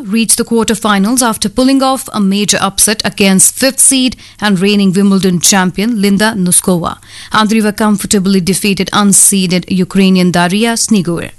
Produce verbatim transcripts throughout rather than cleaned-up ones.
reached the quarter-finals after pulling off a major upset against fifth seed and reigning Wimbledon champion Linda Noskova. Andreeva comfortably defeated unseeded Ukrainian Daria Snigor.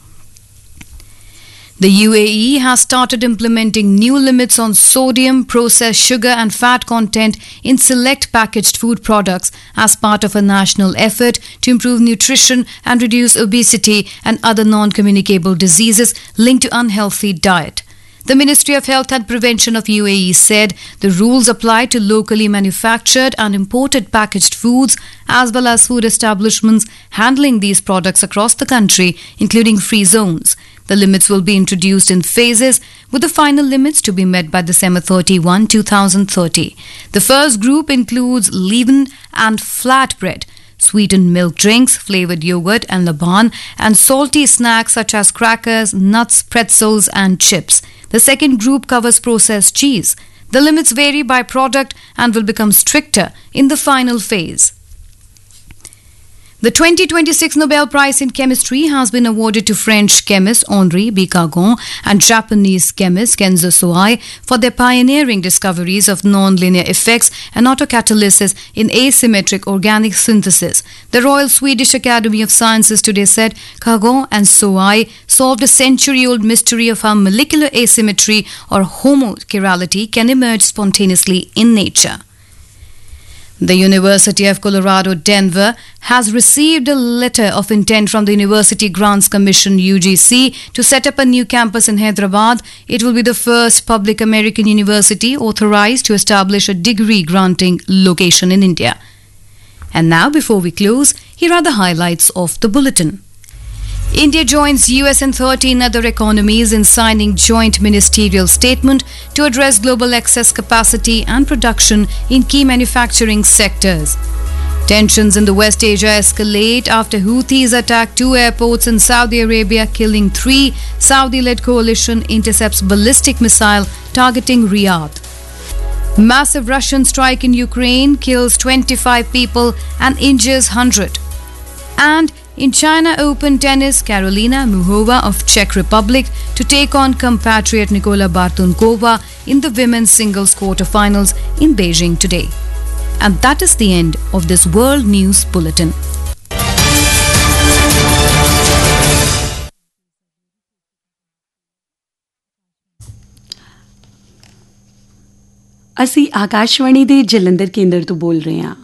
The U A E has started implementing new limits on sodium, processed sugar and fat content in select packaged food products as part of a national effort to improve nutrition and reduce obesity and other non-communicable diseases linked to unhealthy diet. The Ministry of Health and Prevention of U A E said the rules apply to locally manufactured and imported packaged foods as well as food establishments handling these products across the country, including free zones. The limits will be introduced in phases, with the final limits to be met by December thirty-first, twenty thirty. The first group includes leaven and flatbread, sweetened milk drinks, flavored yogurt and laban, and salty snacks such as crackers, nuts, pretzels and chips. The second group covers processed cheese. The limits vary by product and will become stricter in the final phase. The twenty twenty-six Nobel Prize in Chemistry has been awarded to French chemist Henri Bicagon and Japanese chemist Kenzo Soai for their pioneering discoveries of non-linear effects and autocatalysis in asymmetric organic synthesis. The Royal Swedish Academy of Sciences today said Kagon and Soai solved a century-old mystery of how molecular asymmetry or homochirality can emerge spontaneously in nature. The University of Colorado, Denver has received a letter of intent from the University Grants Commission U G C to set up a new campus in Hyderabad. It will be the first public American university authorized to establish a degree granting location in India. And now, before we close, here are the highlights of the bulletin. India joins U S and thirteen other economies in signing joint ministerial statement to address global excess capacity and production in key manufacturing sectors. Tensions in the West Asia escalate after Houthis attack two airports in Saudi Arabia, killing three. Saudi-led coalition intercepts ballistic missile targeting Riyadh. Massive Russian strike in Ukraine kills twenty-five people and injures one hundred. And in China Open tennis, Karolina Muchova of Czech Republic to take on compatriot Nikola Bartunkova in the women's singles quarterfinals in Beijing today. And that is the end of this World News Bulletin. ਅਸੀਂ ਆਕਾਸ਼ਵਾਣੀ ਦੇ ਜਲੰਧਰ ਕੇਂਦਰ ਤੋਂ ਬੋਲ ਰਹੇ ਹਾਂ।